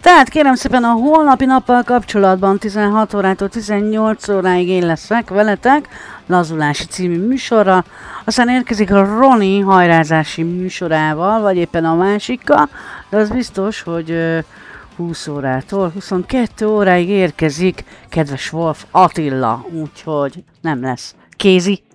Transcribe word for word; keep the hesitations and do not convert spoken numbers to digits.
Tehát kérem szépen a holnapi nappal kapcsolatban tizenhat órától tizennyolc óráig én leszek veletek Lazulási című műsorral. Aztán érkezik a Roni hajrázási műsorával, vagy éppen a másikkal, de az biztos, hogy húsz órától huszonkettő óráig érkezik kedves Wolf Attila, úgyhogy nem lesz kézi.